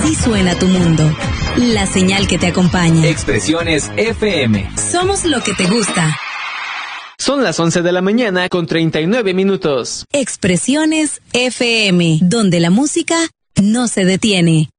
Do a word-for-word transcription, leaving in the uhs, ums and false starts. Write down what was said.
Así suena tu mundo. La señal que te acompaña. Expresiones F M. Somos lo que te gusta. Son las once de la mañana con treinta y nueve minutos. Expresiones F M, donde la música no se detiene.